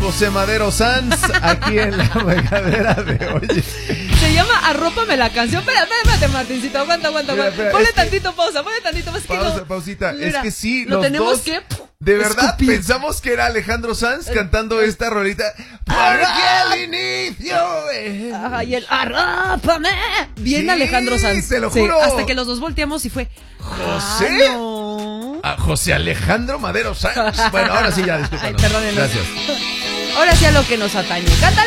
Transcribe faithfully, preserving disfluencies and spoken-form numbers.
José Madero Sanz, aquí en la regadera de hoy. Se llama Arrópame la canción. Espera, espera, espérate, Martincito, aguanta, aguanta, Mira, aguanta. espera, Ponle es que- tantito pausa, ponle tantito pausa. Pausa, Es que no- pausita. Mira, es que sí, lo los tenemos dos, que de verdad, escupir. pensamos que era Alejandro Sanz cantando esta rolita. Porque el inicio es... Ajá, y el Arrópame. Bien Sí, Alejandro Sanz. te lo Sí, juro. hasta que los dos volteamos y fue. José. Ah, no. A José Alejandro Madero Sanz. Bueno, ahora sí ya, discúlpanos. Ay, perdónenos. Gracias. Ahora sí a lo que nos atañe. Cántale.